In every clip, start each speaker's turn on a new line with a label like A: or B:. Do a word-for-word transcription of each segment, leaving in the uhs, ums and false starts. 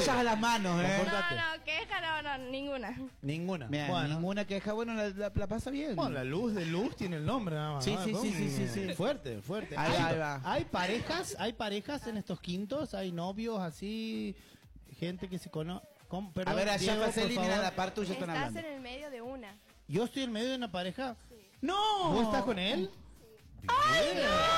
A: vayas a las manos, ¿eh?
B: No, no, queja, no, no, ninguna.
A: Ninguna.
C: Bien,
A: Bueno.
C: ninguna queja, bueno, la, la, la pasa bien.
D: Bueno, la luz de luz tiene el nombre nada más.
C: Sí,
D: ¿no?
C: sí,
D: ¿Cómo?
C: sí, sí, sí, sí.
D: Fuerte, fuerte.
C: Ahí
D: hay,
C: va, ahí va.
D: hay parejas, hay parejas en estos quintos, hay novios así, gente que se conoce.
C: A ver, allá Faceli, mira la parte tuya están
B: Estás
C: hablando.
B: en el medio de una.
D: Yo estoy en medio de una pareja.
B: Sí.
C: ¡No!
D: ¿Vos estás con él?
A: ¡Ay,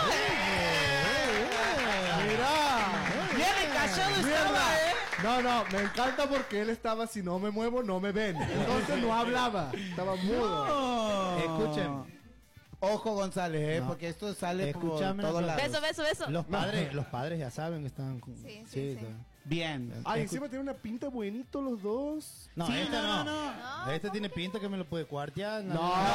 C: Mirá. Bien callado estaba, ¿eh?
E: No, no, me encanta porque él estaba, si no me muevo, no me ven. Entonces no hablaba, estaba mudo.
C: No.
D: Escuchen.
C: Ojo, González, ¿eh?
D: No.
C: Porque esto sale
D: Escuchame
C: por todos
D: una
C: lados.
B: Beso, beso, beso.
D: Los padres, los padres ya saben que están.
B: Sí, sí, sí.
C: Bien.
E: Ay, encima tienen una pinta buenito los dos.
D: No,
C: Sí,
D: esta
C: no,
D: no.
C: no,
B: no.
D: Este tiene pinta que me lo puede cuartear.
E: No.
C: No.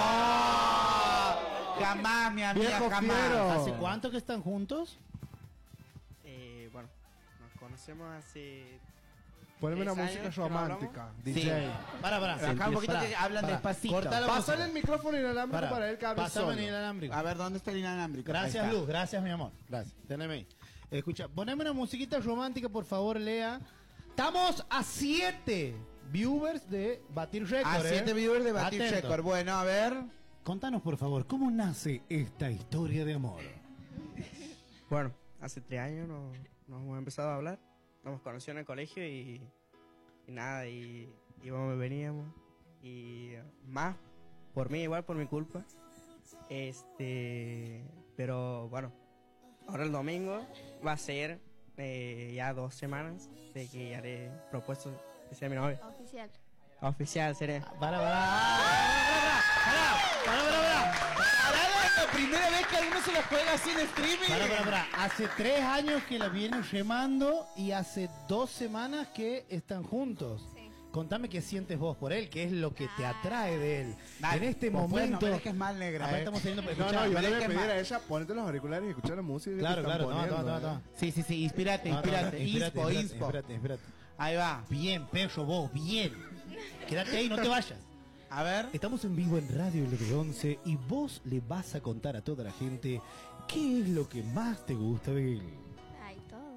C: Jamás, mi amiga,
E: Viejo
C: jamás.
E: fiero.
D: ¿Hace cuánto que están juntos?
F: Eh, bueno, nos conocemos hace...
E: Poneme una
F: ¿Diez
E: música
F: años que no
E: romántica.
C: Sí.
E: D J.
D: Para, para.
C: Acá un poquito
D: Pará,
C: que hablan
D: pará.
C: despacito.
D: Corta la
E: Pásale
D: música.
E: el micrófono inalámbrico
D: Pará.
E: para él que hable
D: Pásame
E: solo.
D: el inalámbrico.
C: A ver, ¿dónde está el inalámbrico? Ahí
D: Gracias,
C: está.
D: Luz. Gracias, mi amor. Gracias. Teneme ahí. Escucha, poneme una musiquita romántica, por favor, Lea. Estamos a siete viewers de Batir Record.
C: A siete
D: ¿eh?
C: viewers de Batir
D: Atento.
C: Record. Bueno, a ver.
D: Contanos, por favor, ¿cómo nace esta historia de amor?
F: Bueno, hace tres años nos, nos hemos empezado a hablar. Nos hemos conocido en el colegio y, y nada, y íbamos y veníamos. Y uh, más, por mí, igual por mi culpa. Este, pero bueno, ahora el domingo va a ser eh, ya dos semanas de que haré propuesto que sea mi novia.
B: Oficial.
F: Oficial, seré.
D: Para, para. Para, para, para.
C: Ahora es la primera vez que alguno se la juega así en streaming.
D: Para, para, para. Hace tres años que la vienen remando y hace dos semanas que están juntos.
B: Sí.
D: Contame qué sientes vos por él, qué es lo que te atrae de él.
C: Dale,
D: en este
C: vos pues,
D: momento.
C: no me dejes mal, negra,
D: Aparte
C: eh.
D: estamos teniendo.
E: No,
D: escuchá,
E: no, yo
C: pero
E: le
C: es
E: voy a
C: que
E: pedir
C: más-
E: a ella, ponete los auriculares y escuchar la música que
D: Claro,
E: están
D: claro, toma,
E: poniendo,
D: toma,
E: eh.
D: toma.
C: Sí, sí, sí, inspírate,
D: No, no, no,
C: inspírate.
D: inspírate,
C: Inspo,
D: inspírate,
C: inspo.
D: inspírate, inspírate.
C: Ahí va.
D: Bien, perro, vos, bien. Quédate ahí, no te vayas.
C: A ver.
D: Estamos en vivo en Radio L B once y vos le vas a contar a toda la gente qué es lo que más te gusta de él.
B: Ay, todo.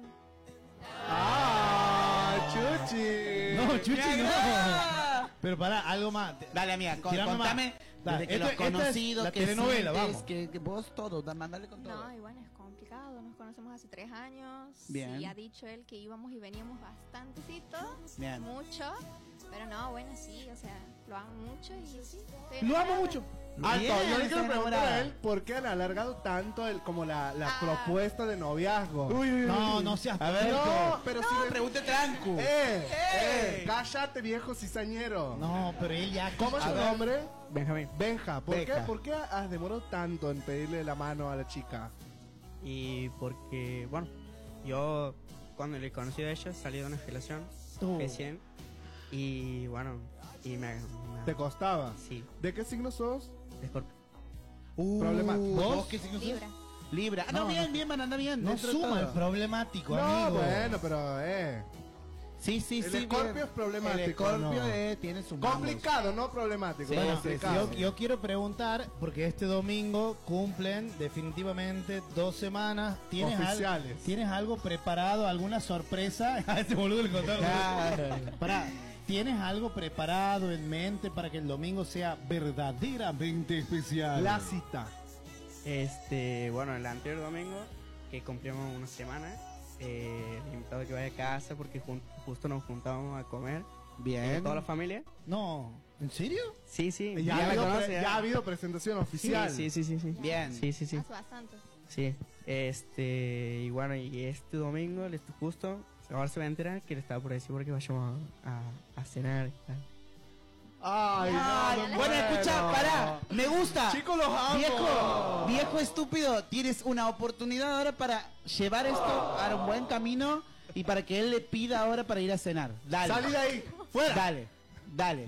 E: ¡Ah, Chuchi!
D: No, Chuchi, no.
C: ¡Negra!
D: Pero pará, algo más.
C: Dale, amiga, con-
D: Tirame más.
C: contame
D: Dale,
C: desde que
D: esto-
C: los
D: esta es
C: conocidos,
D: la
C: que
D: telenovela,
C: sientes,
D: vamos.
C: que, que vos todo, da- mandale con todo.
B: No, y bueno, es complicado. Nos conocemos hace tres años.
C: Bien.
B: Y ha dicho él que íbamos y veníamos bastantecito.
C: Bien.
B: Mucho. Pero no, bueno, sí, o sea, lo amo mucho y sí. estoy
D: Lo amo
B: enamorada.
D: mucho.
E: Alto,
C: Bien,
E: yo le
C: está
E: quiero preguntar
C: enamorada.
E: a él por qué han alargado tanto el, como la, la
B: Ah.
E: propuesta de noviazgo.
D: No, no seas
C: A ver,
E: No, pero si
C: no,
E: me-
C: pregunte tranco.
E: ¡Eh!
C: ¡Eh!
E: ¡Eh! ¡Cállate, viejo cizañero!
D: No, pero él ya.
E: ¿Cómo es
C: A
E: tu
C: ver.
E: nombre?
F: Benjamín.
E: Benja. ¿Por
C: Benja.
E: qué, ¿Por qué has demorado tanto en pedirle la mano a la chica?
F: Y porque, bueno, yo cuando le conocí a ella salí de una relación
D: Oh.
F: recién. Y bueno, y me... me-
E: ¿Te costaba?
F: Sí,
E: ¿De qué signo sos?
F: Escorpio.
C: Uh,
E: Problemático.
C: ¿Vos qué signo sos?
B: Libra.
C: Libra. Ah, no,
D: No,
C: bien,
D: no.
C: bien, man, anda bien.
D: No
C: dentro de
D: suma el
C: todo.
D: problemático,
E: No,
D: amigo.
E: bueno, pero eh.
C: Sí, sí,
E: El
C: sí.
E: Escorpio
C: bien.
E: es problemático,
C: El Escorpio
E: ¿no?
C: eh, tiene su
E: Complicado, no problemático.
C: Sí,
D: Bueno,
E: complicado.
D: yo, yo quiero preguntar, porque este domingo cumplen definitivamente dos semanas. ¿Tienes,
E: Oficiales.
D: al- ¿tienes algo preparado, alguna sorpresa? A ese boludo le contaron.
C: Claro.
D: Pará, ¿tienes algo preparado en mente para que el domingo sea verdaderamente especial?
E: La cita.
F: Este, bueno, el anterior domingo, que cumplimos una semana, eh, le he invitado a que vaya a casa porque jun- justo nos juntábamos a comer.
C: Bien.
F: eh, toda la familia.
D: No, ¿en serio?
F: Sí, sí.
E: Ya, ha
F: la
E: habido,
F: conoce,
E: pre-
F: ya.
E: ya ha habido presentación
F: Sí,
E: oficial.
F: sí, sí, sí, sí.
C: Bien.
F: Sí, sí, sí.
B: Hace bastante.
F: Sí. Este, y bueno, y este domingo, le estoy justo, ahora se va a enterar que le estaba por decir porque vayamos a, a, a cenar y tal.
E: Ay,
C: Ay,
E: no, no
C: bueno,
E: puedo.
C: escucha, pará, me gusta.
E: Chicos, los amo.
C: Viejo, viejo estúpido, tienes una oportunidad ahora para llevar esto a un buen camino y para que él le pida ahora para ir a cenar. Dale.
E: Salí de ahí.
C: Fuera. Dale, dale.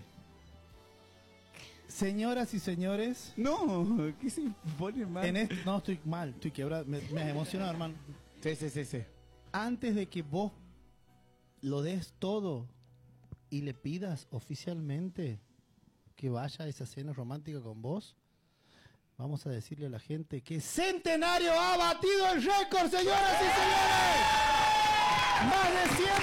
D: Señoras y señores,
C: No, ¿qué se pone mal?
D: en este, no estoy mal, estoy quebrado, me, me emocionado, hermano.
C: Sí, sí, sí, sí.
D: Antes de que vos lo des todo y le pidas oficialmente que vaya a esa cena romántica con vos, vamos a decirle a la gente que Centenario ha batido el récord, señoras y señores. Más de cien